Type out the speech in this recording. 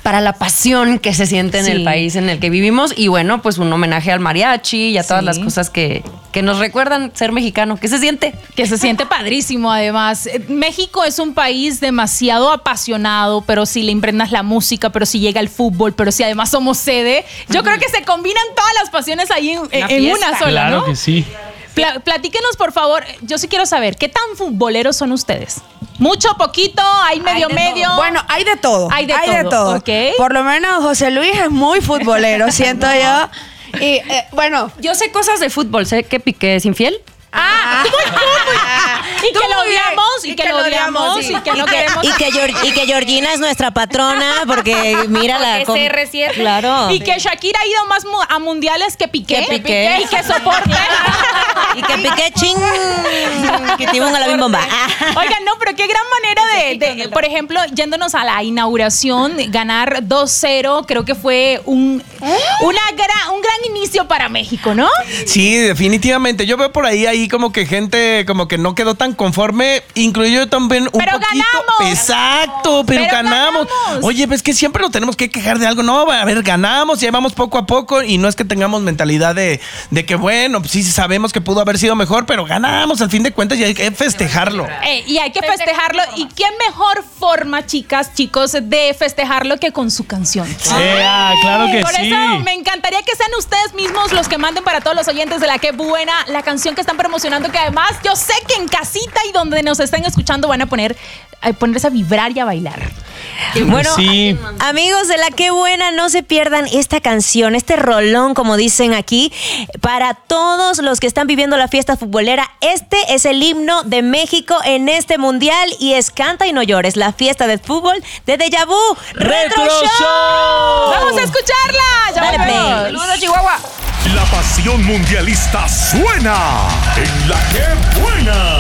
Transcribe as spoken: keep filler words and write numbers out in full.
para la pasión que se siente en sí. el país en el que vivimos. Y bueno, pues un homenaje al mariachi y a todas sí. las cosas que, que nos recuerdan ser mexicano. ¿Qué se siente? Que se siente padrísimo, además. México es un país demasiado apasionado, pero si le impregnas la música, pero si llega el fútbol, pero si además somos sede, yo creo que se combinan todas las pasiones ahí en una, en una sola, claro, ¿no? Claro que sí. Pla- platíquenos, por favor. Yo sí quiero saber, ¿qué tan futboleros son ustedes? ¿Mucho, poquito? ¿Hay medio, hay medio? Todo. Bueno, hay de todo. Hay de hay todo. De todo. Okay. Por lo menos José Luis es muy futbolero, siento yo. Y eh, bueno, yo sé cosas de fútbol. Sé que Piqué es infiel. Ah, muy, muy, muy. Y que lo odiamos, y, y que, que lo odiamos, sí. y que no y queremos. Que, y, que Geor- y que Georgina es nuestra patrona, porque mira la. Com- C R siete. Claro. Y que Shakira ha ido más mu- a mundiales que Piqué. Que Piqué. Y que soporte. Y que Piqué ching. Que te a la bimbomba. Oigan, no, pero qué gran manera de, de, por ejemplo, yéndonos a la inauguración, ganar dos cero, creo que fue un, una gran, un gran inicio para México, ¿no? Sí, definitivamente. Yo veo por ahí, ahí como que gente como que no quedó tan conforme, incluyo yo también un pero poquito. Ganamos. Exacto, pero, pero ganamos. ganamos. Oye, pues que siempre nos tenemos que quejar de algo. No, a ver, ganamos, llevamos poco a poco y no es que tengamos mentalidad de, de que bueno, pues sí sabemos que pudo haber sido mejor, pero ganamos al fin de cuentas y hay que festejarlo. Eh, y hay que festejarlo. ¿Y qué mejor forma, chicas, chicos, de festejarlo que con su canción? Sí, ah, claro que Por sí. Por eso me encantaría que sean ustedes mismos los que manden para todos los oyentes de La Qué Buena la canción que están promocionando, que además yo sé que en casita y donde nos estén escuchando van a poner a ponerse a vibrar y a bailar. Bueno, sí. a, amigos de La Qué Buena, no se pierdan esta canción, este rolón, como dicen aquí, para todos los que están viviendo la fiesta futbolera. Este es el himno de México en este mundial y es Canta y no llores, la fiesta del fútbol de Deja Vu Retro, Retro Show. Show. Vamos a escucharla. Ya Dale play. Saludos, Chihuahua. La pasión mundialista suena en La Qué Buena.